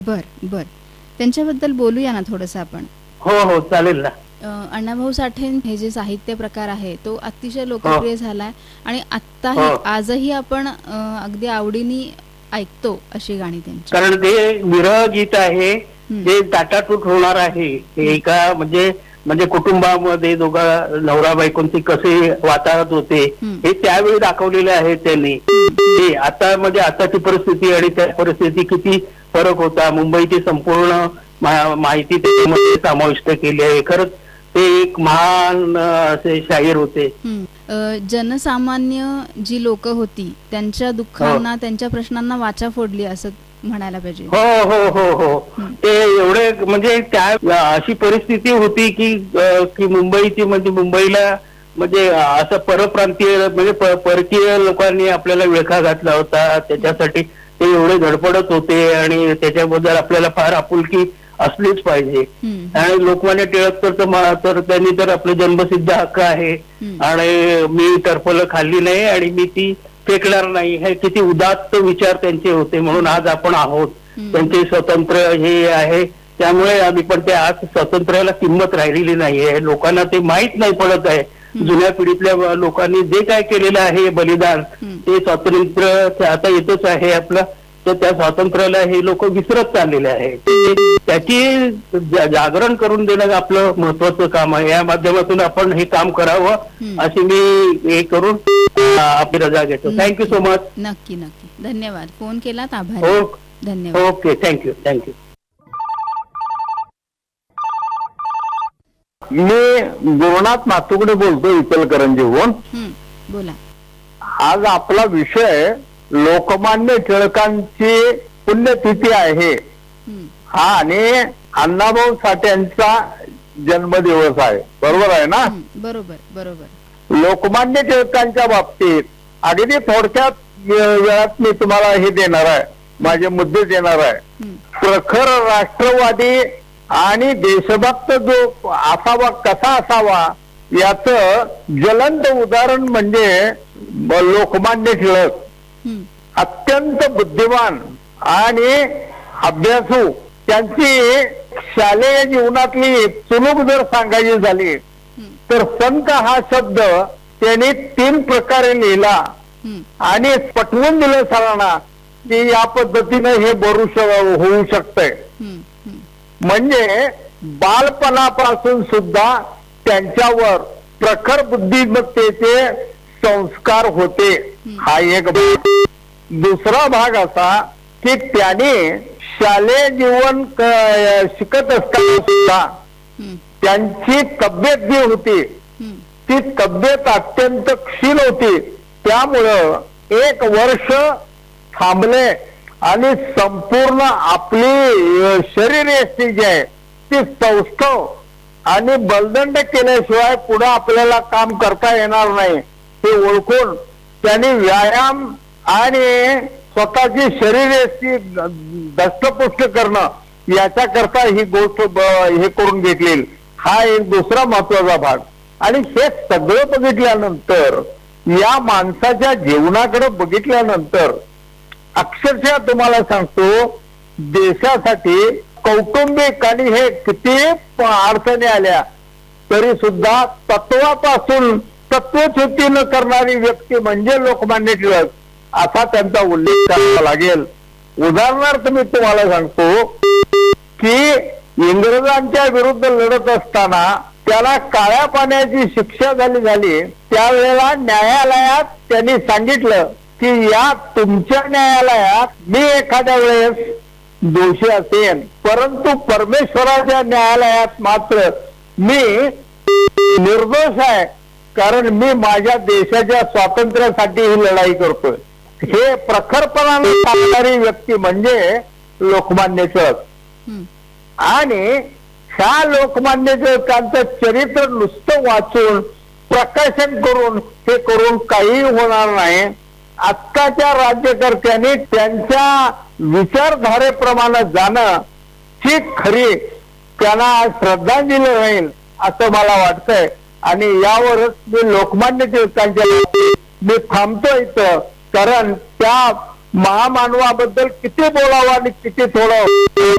बर बर, त्यांच्याबद्दल बोलूया ना थोडंसं आपण. हो हो चालेल ना. अण्णाभाऊ साठे हे जे साहित्य प्रकार आहे तो अतिशय लोकप्रिय झालाय आणि आत्ताही आजही आपण अगदी आवडीने ऐकतो अशी गाणी त्यांची. कारण ते विरह गीत आहे, ते ताटातूट होणार आहे. एका म्हणजे कुटुंबामध्ये दोघा नवरा बायकोंचे कसे वातावरण होते हे त्यावेळी दाखवलेले आहे त्यांनी. ते आता म्हणजे आताची परिस्थिती आणि त्या परिस्थिती किती फरक होता, मुंबईची संपूर्ण माहिती त्याच्यामध्ये समाविष्ट केली आहे. खरंच ते एक महान असे शाहीर होते. जनसामान्य जी लोक होती त्यांच्या दुःखांना त्यांच्या प्रश्नांना वाचा फोडली असं म्हणायला पाहिजे. हो हो हो हो, ते एवढे म्हणजे त्या अशी परिस्थिती होती की मुंबईची म्हणजे मुंबईला म्हणजे असं परप्रांतीय म्हणजे परकीय लोकांनी आपल्याला विळखा घातला होता. त्याच्यासाठी ते एवढे धडपडत होते आणि त्याच्याबद्दल आपल्याला फार आपुलकी असलीच पाहिजे. आणि लोकमान्य टिळक तर त्यांनी तर आपले जन्मसिद्ध हक्क आहे आणि मी टरफलं खाल्ली नाही आणि मी ती फेकणार नाही, हे किती उदात्त विचार त्यांचे होते. म्हणून आज आपण आहोत, त्यांचे स्वतंत्र हे आहे. त्यामुळे आम्ही पण ते आज स्वातंत्र्याला किंमत राहिलेली नाहीये. लोकांना ते माहीत नाही पडत आहे. जुन्या पिढीतल्या लोकांनी जे काय केलेलं आहे बलिदान, ते स्वातंत्र्य आता येतच आहे आपलं, तर त्या स्वातंत्र्याला हे लोक विसरत चाललेले आहेत. त्याची जागरण करून देणं आपलं महत्वाचं काम आहे. या माध्यमातून आपण हे काम करावं अशी मी हे करून आपली रजा घेतो. Thank you so much. नक्की नक्की, धन्यवाद. फोन केलात, आभार. धन्यवाद. Okay, thank you thank you. मी गुरुनाथ नातुगडे बोलतो इचलकरंजीहून. बोला. आज आपला विषय लोकमान्य टिळकांची पुण्यतिथी आहे हा आणि अण्णाभाऊ साठेंचा जन्मदिवस आहे. बरोबर आहे ना? बरोबर बरोबर. लोकमान्य टिळकांच्या बाबतीत अगदी थोडक्यात वेळात मी तुम्हाला हे देणार आहे, माझे मुद्दे देणार आहे. प्रखर राष्ट्रवादी आणि देशभक्त जो असावा कसा असावा याचं ज्वलंत उदाहरण म्हणजे लोकमान्य टिळक. अत्यंत बुद्धिमान आणि अभ्यासू. त्यांची शालेय जीवनातली चुलूक जर सांगायची झाली तर संत हा शब्द त्यांनी 3 प्रकारे लिहिला आणि पटवून दिलं सरांना की या पद्धतीने हे होऊ शकतंय. म्हणजे बालपणापासून सुद्धा त्यांच्यावर प्रखर बुद्धिमत्तेचे संस्कार होते. हा एक भाग. दुसरा भाग असा की त्याने शालेय जीवन शिकत असताना सुद्धा त्यांची तब्येत जी होती ती तब्येत अत्यंत क्षीण होती. त्यामुळं 1 वर्ष थांबले आणि संपूर्ण आपली शरीरयष्टी जी आहे ती सौष्ठव आणि बलदंड केल्याशिवाय पुढे आपल्याला काम करता येणार नाही हे ओळखून त्यांनी व्यायाम आणि स्वतःची शरीरयष्टी दष्टपुष्ट करणं याच्याकरता ही गोष्ट हे करून घेतली. हा एक दुसरा महत्वाचा भाग. आणि हे सगळं बघितल्यानंतर या माणसाच्या जीवनाकडे बघितल्यानंतर अक्षरशः तुम्हाला सांगतो देशासाठी कौटुंबिक आणि हे किती अडचणी आल्या तरी सुद्धा तत्वापासून तत्वच्युती न करणारी व्यक्ती म्हणजे लोकमान्य टिळक असा त्यांचा उल्लेख करावा लागेल. उदाहरणार्थ मी तुम्हाला सांगतो की इंग्रजांच्या विरुद्ध लढत असताना त्याला काळ्या पाण्याची शिक्षा झाली त्यावेळेला न्यायालयात त्यांनी सांगितलं की या तुमच्या न्यायालयात मी एखाद्या वेळेस दोषी असेन परंतु परमेश्वराच्या न्यायालयात मात्र मी निर्दोष आहे कारण मी माझ्या देशाच्या स्वातंत्र्यासाठी ही लढाई करतोय. हे प्रखरपणाने सांगणारी व्यक्ती म्हणजे लोकमान्य टिळक. आणि ह्या लोकमान्य टिळकांचं चरित्र नुसतं वाचून प्रकाशन करून हे करून काही होणार नाही. आत्ताच्या राज्यकर्त्यांनी त्यांच्या विचारधारेप्रमाणे जाणं ही खरी त्यांना श्रद्धांजली राहील असं मला वाटतंय. आणि यावरच मी लोकमान्य टिळकांच्या मी थांबतो इथं कारण त्या महामानवाबद्दल किती बोलावं आणि किती थोडं